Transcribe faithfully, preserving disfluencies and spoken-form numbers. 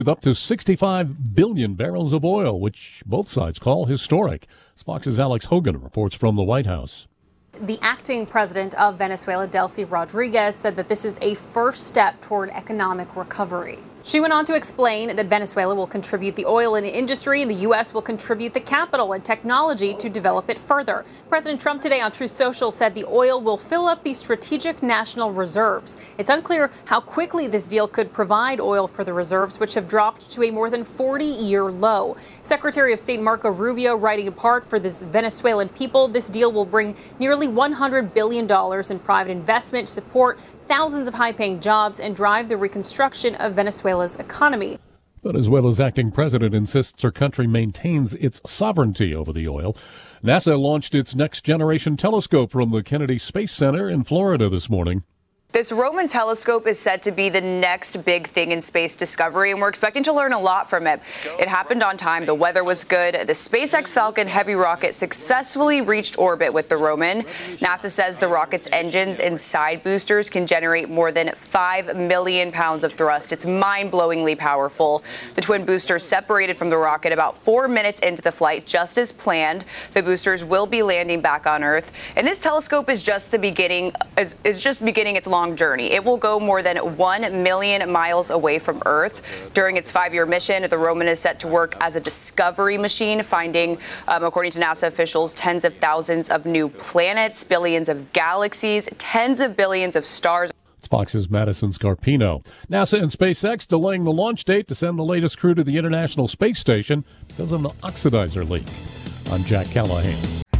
with up to sixty-five billion barrels of oil, which both sides call historic. Fox's Alex Hogan reports from the White House. The acting president of Venezuela, Delcy Rodriguez, said that this is a first step toward economic recovery. She went on to explain that Venezuela will contribute the oil and industry and the U S will contribute the capital and technology to develop it further. President Trump today on Truth Social said the oil will fill up the strategic national reserves. It's unclear how quickly this deal could provide oil for the reserves, which have dropped to a more than forty-year low. Secretary of State Marco Rubio writing in part for this Venezuelan people, this deal will bring nearly one hundred billion dollars in private investment, support thousands of high-paying jobs, and drive the reconstruction of Venezuela's economy. Venezuela's acting president insists her country maintains its sovereignty over the oil. NASA launched its next-generation telescope from the Kennedy Space Center in Florida this morning. This Roman telescope is said to be the next big thing in space discovery, and we're expecting to learn a lot from it. It happened on time. The weather was good. The SpaceX Falcon Heavy rocket successfully reached orbit with the Roman. NASA says the rocket's engines and side boosters can generate more than five million pounds of thrust. It's mind-blowingly powerful. The twin boosters separated from the rocket about four minutes into the flight, just as planned. The boosters will be landing back on Earth, and this telescope is just the beginning, is, is just beginning its long journey. It will go more than one million miles away from Earth. During its five-year mission, the Roman is set to work as a discovery machine, finding, um, according to NASA officials, tens of thousands of new planets, billions of galaxies, tens of billions of stars. It's Fox's Madison Scarpino. NASA and SpaceX delaying the launch date to send the latest crew to the International Space Station because of an oxidizer leak. I'm Jack Callahan.